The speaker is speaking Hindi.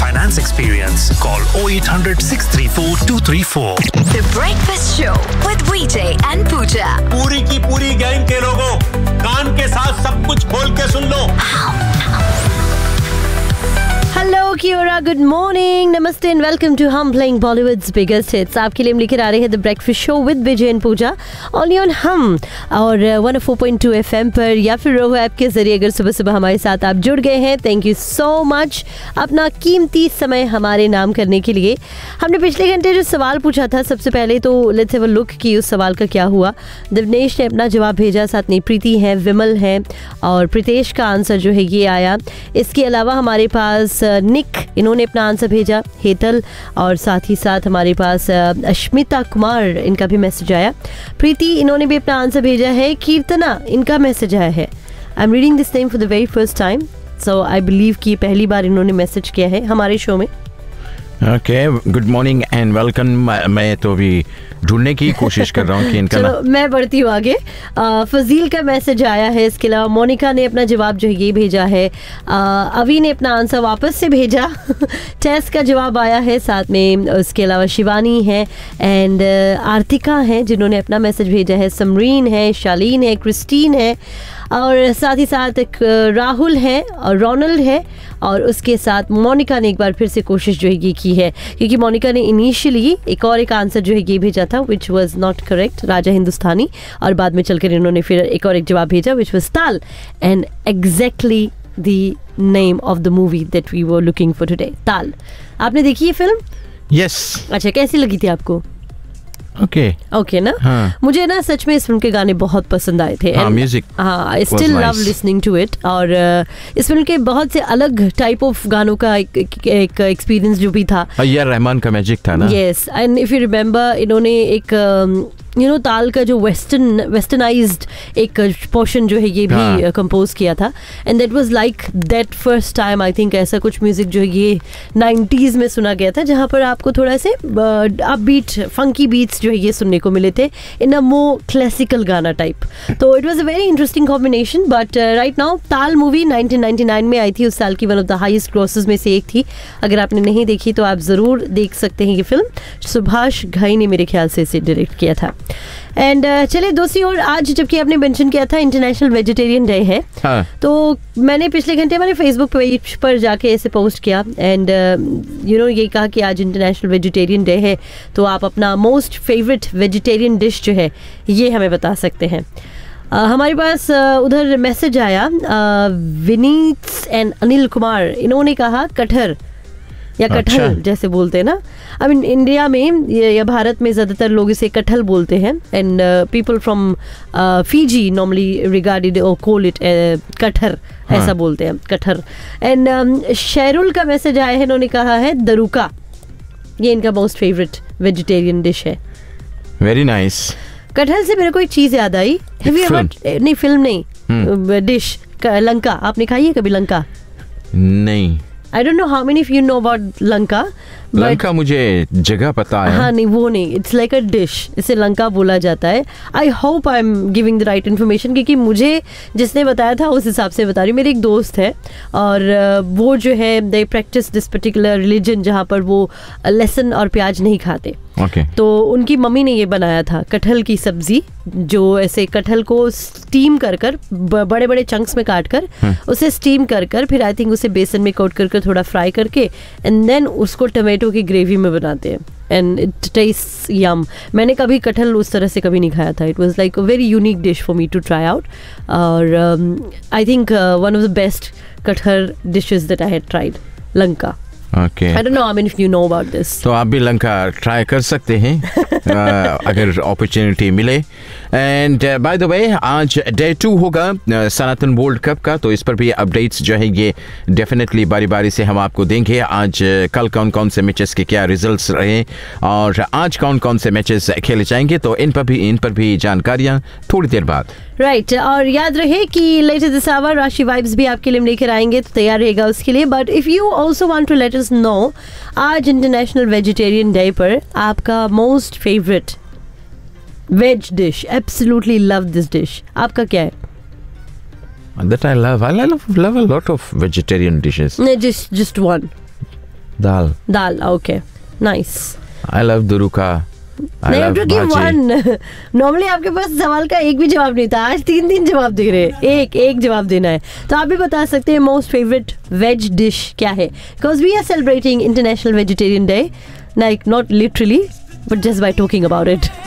finance experience. Call 0800 634 234. The Breakfast Show with VJ and Pooja. पूरी की पूरी गैंग के लोगों, कान के साथ सब कुछ खोल के सुन लो। हेलो कियोरा, गुड मॉर्निंग, नमस्ते एंड वेलकम टू हम प्लेइंग बॉलीवुड्स बिगेस्ट हिट्स। आपके लिए हम लेकर आ रहे हैं the breakfast show with Vijay and Puja only on हम और 104.2 FM पर या फिर रोहो ऐप के जरिए अगर सुबह सुबह हमारे साथ आप जुड़ गए हैं, थैंक यू सो मच अपना कीमती समय हमारे नाम करने के लिए। हमने पिछले घंटे जो सवाल पूछा था, सबसे पहले तो लेट्स हैव अ लुक कि उस सवाल का क्या हुआ। दिवनेश ने अपना जवाब भेजा, साथ में प्रीति है, विमल है और प्रीतेश का आंसर जो है ये आया। इसके अलावा हमारे पास निक, इन्होंने अपना आंसर भेजा, हेतल और साथ ही साथ हमारे पास अश्मिता कुमार, इनका भी मैसेज आया। प्रीति, इन्होंने भी अपना आंसर भेजा है। कीर्तना, इनका मैसेज आया है। I am reading this name for the very first time, so I believe कि पहली बार इन्होंने मैसेज किया है हमारे शो में। Okay, good morning and welcome. मैं तो अभी ढूंढने की कोशिश कर रहा हूँ कि इनका चलो मैं बढ़ती हूँ आगे। फजील का मैसेज आया है। इसके अलावा मोनिका ने अपना जवाब जो है ये भेजा है। अवी ने अपना आंसर वापस से भेजा। टेस का जवाब आया है, साथ में उसके अलावा शिवानी है एंड आर्तिका है जिन्होंने अपना मैसेज भेजा है। समरीन है, शालीन है, क्रिस्टीन है और साथ ही साथ एक राहुल है और रोनल्ड है और उसके साथ मोनिका ने एक बार फिर से कोशिश जो है ये की है, क्योंकि मोनिका ने इनिशियली एक आंसर जो है ये भेजा था which was not correct, Raja Hindustani, और बाद में चलकर इन्होंने फिर एक जवाब भेजा विच वॉज ताल and exactly the name of the movie that we were looking for today, ताल। आपने देखी ये फिल्म? यस। अच्छा, कैसी लगी थी आपको? ओके ना? हाँ. मुझे ना सच में इस फिल्म के गाने बहुत पसंद आए थे। Music, I still love listening to it. और इस फिल्म के बहुत से अलग टाइप ऑफ गानों का एक एक्सपीरियंस जो भी था, ये रहमान का मैजिक था ना। Yes, and if you remember, इन्होंने एक ताल का जो वेस्टर्नाइज्ड एक पोर्शन जो है ये भी कंपोज किया था and that was like that first time I think ऐसा कुछ म्यूजिक जो है ये 90s में सुना गया था, जहाँ पर आपको थोड़ा से अपबीट फंकी बीट्स जो है ये सुनने को मिले थे इन अ मोर क्लासिकल गाना टाइप। तो it was a very interesting combination. But right now ताल मूवी 1999 में आई थी, उस साल की one of the highest grosses में से एक थी। अगर आपने नहीं देखी तो आप ज़रूर देख सकते हैं ये फिल्म। सुभाष घई ने मेरे ख्याल से इसे डायरेक्ट किया था। एंड चलिए दूसरी ओर, आज जबकि आपने मेंशन किया था इंटरनेशनल वेजिटेरियन डे है, तो मैंने पिछले घंटे हमारे फेसबुक पेज पर जाके ऐसे पोस्ट किया एंड ये कहा कि आज इंटरनेशनल वेजिटेरियन डे है, तो आप अपना मोस्ट फेवरेट वेजिटेरियन डिश जो है ये हमें बता सकते हैं। हमारे पास उधर मैसेज आया, विनीत एंड अनिल कुमार, इन्होंने कहा कटहर या कटहल जैसे बोलते हैं ना। आई मीन इंडिया में या भारत में ज़्यादातर लोग इसे कटहल बोलते हैं and people from Fiji normally regarded और कॉल इट कटहर, ऐसा बोलते हैं कटहर। एंड शेरुल का मैसेज आया है, इन्होंने कहा है दरुका, ये इनका मोस्ट फेवरेट वेजिटेरियन डिश है। Very nice. कटहल से मेरे को एक चीज़ याद आई। नहीं, फिल्म नहीं, डिश लंका। आपने खाई है कभी लंका? नहीं। I don't know how many of you know about Lanka. Lanka मुझे जगह पता है। हाँ, नहीं वो नहीं, इट्स लाइक अ डिश, इसे लंका बोला जाता है। I hope I am giving the right information, क्योंकि मुझे जिसने बताया था उस हिसाब से बता रही हूँ। मेरी एक दोस्त है और वो जो है they practice this particular religion जहाँ पर वो लहसुन और प्याज नहीं खाते। तो उनकी मम्मी ने ये बनाया था कटहल की सब्जी, जो ऐसे कटहल को स्टीम कर बड़े बड़े चंक्स में काट कर उसे स्टीम कर फिर आई थिंक उसे बेसन में कोट कर थोड़ा फ्राई करके एंड देन उसको टमाटो की ग्रेवी में बनाते हैं एंड इट टेस्ट्स यम। मैंने कभी कटहल उस तरह से कभी नहीं खाया था। It was like a very unique dish for me to try out और I think one of the best कटहल dishes that I had tried, Lanka. Okay. I don't know, I mean, if you know about this. तो आप भी लंका ट्राई कर सकते हैं अगर अपॉर्चुनिटी मिले। एंड बाय द वे, आज डे 2 होगा सनातन वर्ल्ड कप का, तो इस पर भी अपडेट्स जो है ये डेफिनेटली बारी बारी से हम आपको देंगे। आज कल कौन कौन से मैचेस के क्या रिजल्ट्स रहे और आज कौन कौन से मैचेस खेले जाएंगे, तो इन पर भी जानकारियाँ थोड़ी देर बाद। राइट और याद रहे कि लेटर दिस आवर राशि वाइब्स भी आपके लिए लेकर आएंगे, तो तैयार रहेगा उसके लिए। But if you also want to let us know, आज इंटरनेशनल वेजिटेरियन डे पर आपका most favourite veg dish, absolutely love this dish, आपका क्या है? That I love a lot of vegetarian dishes. No, just one. Dal. Dal. Okay, nice. I love दुरुका. I नहीं, love to give भाजी. one. नॉर्मली आपके पास सवाल का एक भी जवाब नहीं था, आज 3 जवाब दे रहे हैं. एक जवाब देना है. तो आप भी बता सकते हैं मोस्ट फेवरेट वेज डिश क्या है, because we are celebrating international vegetarian day, like not literally but just by talking about it.